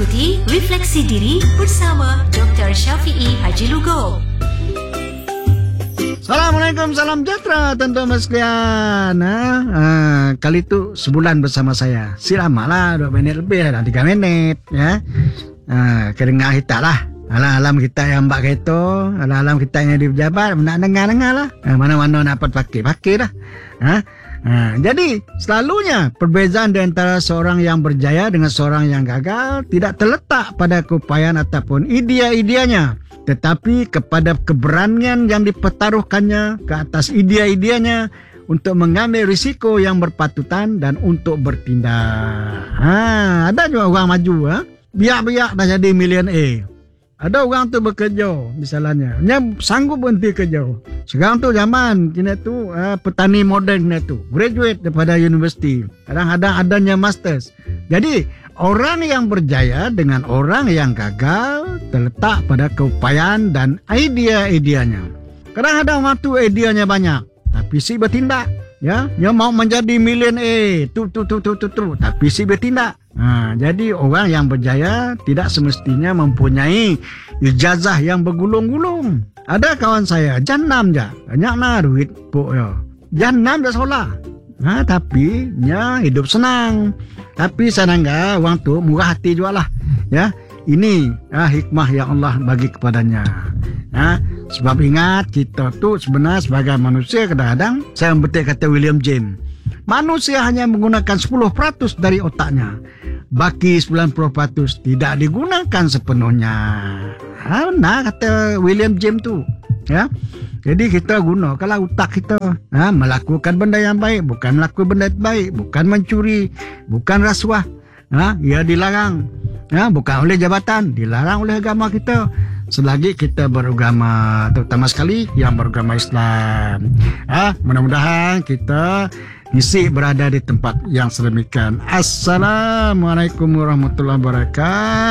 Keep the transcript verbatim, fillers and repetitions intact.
Ikuti Refleksi Diri bersama doktor Syafiee Haji Lugo. Assalamualaikum, salam sejahtera tuan-tuan sekalian. Ha? Ha, kali itu sebulan bersama saya. Si lama lah, dua minit lebih lah, tiga minit. Ya. Ha, kedengar kita lah. Alam-alam kita yang mbak kereta, alam-alam kita yang di pejabat, nak dengar-dengar lah. Ha, mana-mana nak pakai-pakai dah. Ha? Ha, jadi selalunya perbezaan di antara seorang yang berjaya dengan seorang yang gagal tidak terletak pada keupayaan ataupun idea-ideanya, tetapi kepada keberanian yang dipertaruhkannya ke atas idea-ideanya untuk mengambil risiko yang berpatutan dan untuk bertindak. Ha, ada juga orang maju, ha? Biak-biak dah jadi millionaire. Ada orang tu bekerja misalnya, dia sanggup berhenti kerja. Sekarang tu zaman kena tu uh, petani moden kena tu, graduate daripada universiti, kadang-kadang adanya masters. Jadi orang yang berjaya dengan orang yang gagal terletak pada keupayaan dan idea-ideanya. Kadang-kadang waktu ideanya banyak, tapi si bertindak. Ya, dia mau menjadi millionaire, tu tu tu tu tu tu, tapi si bertindak. Ha, jadi orang yang berjaya tidak semestinya mempunyai ijazah yang bergulung-gulung. Ada kawan saya, jannam je, banyak lah duit pok ya. Jannam dah sekolah. Ha, tapi nya hidup senang. Tapi sanangga orang tu murah hati jugalah. Ya, ini ha, hikmah yang Allah bagi kepadanya. Ha, sebab ingat kita tu sebenarnya sebagai manusia kadang-kadang, saya membetik kata William James, manusia hanya menggunakan sepuluh peratus dari otaknya, baki sembilan puluh peratus tidak digunakan sepenuhnya. Ha, nah kata William James tu. Ya, jadi kita guna kalau otak kita, ha, melakukan benda yang baik, bukan melakukan benda yang baik, bukan mencuri, bukan rasuah, ha, ia dilarang. Ya, bukan oleh jabatan, dilarang oleh agama kita. Selagi kita beragama, terutama sekali yang beragama Islam. Ha, mudah-mudahan kita isi berada di tempat yang sedemikian. Assalamualaikum warahmatullahi wabarakatuh.